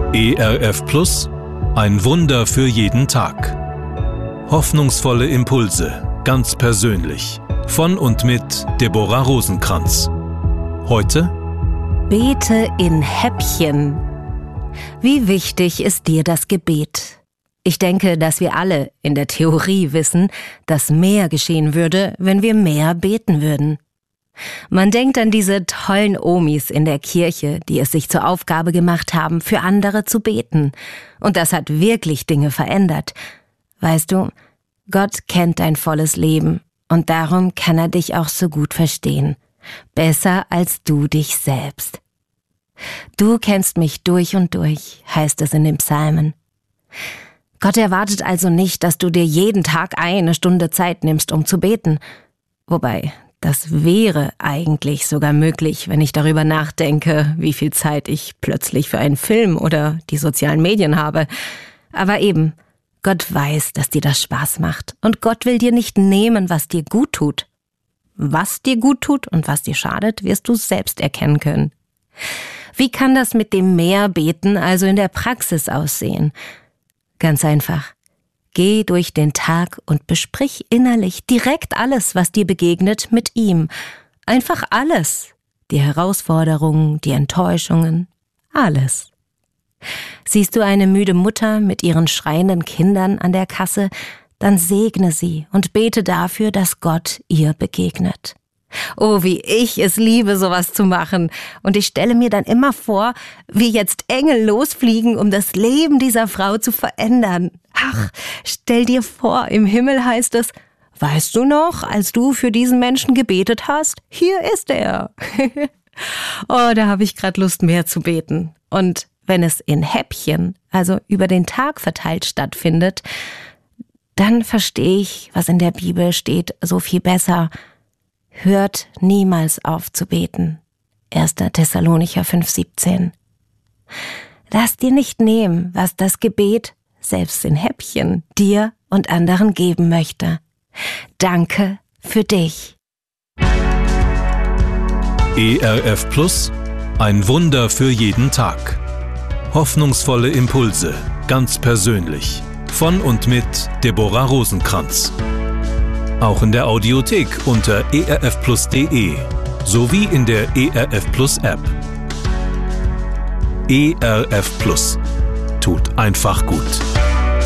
ERF Plus, ein Wunder für jeden Tag. Hoffnungsvolle Impulse, ganz persönlich. Von und mit Deborah Rosenkranz. Heute: Bete in Häppchen. Wie wichtig ist dir das Gebet? Ich denke, dass wir alle in der Theorie wissen, dass mehr geschehen würde, wenn wir mehr beten würden. Man denkt an diese tollen Omis in der Kirche, die es sich zur Aufgabe gemacht haben, für andere zu beten. Und das hat wirklich Dinge verändert. Weißt du, Gott kennt dein volles Leben und darum kann er dich auch so gut verstehen. Besser als du dich selbst. Du kennst mich durch und durch, heißt es in den Psalmen. Gott erwartet also nicht, dass du dir jeden Tag 1 Stunde Zeit nimmst, um zu beten. Wobei, das wäre eigentlich sogar möglich, wenn ich darüber nachdenke, wie viel Zeit ich plötzlich für einen Film oder die sozialen Medien habe. Aber eben, Gott weiß, dass dir das Spaß macht. Und Gott will dir nicht nehmen, was dir gut tut. Was dir gut tut und was dir schadet, wirst du selbst erkennen können. Wie kann das mit dem Mehrbeten also in der Praxis aussehen? Ganz einfach. Geh durch den Tag und besprich innerlich direkt alles, was dir begegnet, mit ihm. Einfach alles. Die Herausforderungen, die Enttäuschungen, alles. Siehst du eine müde Mutter mit ihren schreienden Kindern an der Kasse, dann segne sie und bete dafür, dass Gott ihr begegnet. Oh, wie ich es liebe, sowas zu machen. Und ich stelle mir dann immer vor, wie jetzt Engel losfliegen, um das Leben dieser Frau zu verändern. Ach, stell dir vor, im Himmel heißt es: Weißt du noch, als du für diesen Menschen gebetet hast? Hier ist er. Oh, da habe ich gerade Lust, mehr zu beten. Und wenn es in Häppchen, also über den Tag verteilt stattfindet, dann verstehe ich, was in der Bibel steht, so viel besser. Hört niemals auf zu beten. 1. Thessalonicher 5,17. Lass dir nicht nehmen, was das Gebet, selbst in Häppchen, dir und anderen geben möchte. Danke für dich. ERF Plus, ein Wunder für jeden Tag. Hoffnungsvolle Impulse, ganz persönlich. Von und mit Deborah Rosenkranz. Auch in der Audiothek unter erfplus.de sowie in der ERF Plus App. ERF Plus. Tut einfach gut.